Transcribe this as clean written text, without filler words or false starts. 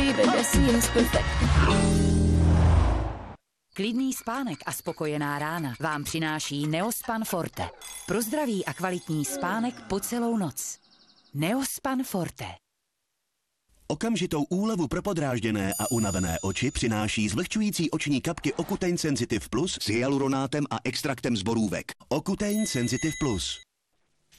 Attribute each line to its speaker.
Speaker 1: baby, Bessie is perfect.
Speaker 2: Klidný spánek a spokojená rána vám přináší Neospan Forte. Pro zdravý a kvalitní spánek po celou noc. Neospan Forte.
Speaker 3: Okamžitou úlevu pro podrážděné a unavené oči přináší zvlhčující oční kapky Ocutein Sensitive Plus s hyaluronátem a extraktem z borůvek. Ocutein Sensitive Plus.